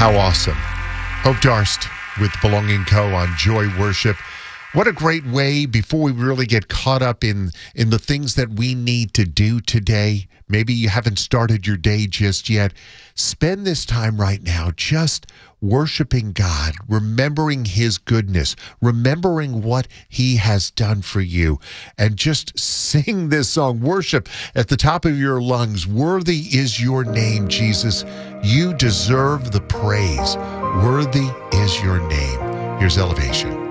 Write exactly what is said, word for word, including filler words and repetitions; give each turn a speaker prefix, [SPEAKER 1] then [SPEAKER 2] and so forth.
[SPEAKER 1] How awesome. Hope Darst with Belonging Co. on Joy Worship. What a great way, before we really get caught up in, in the things that we need to do today. Maybe you haven't started your day just yet. Spend this time right now just worshiping God, remembering his goodness, remembering what he has done for you, and just sing this song. Worship at the top of your lungs. Worthy is your name, Jesus. You deserve the praise. Worthy is your name. Here's Elevation.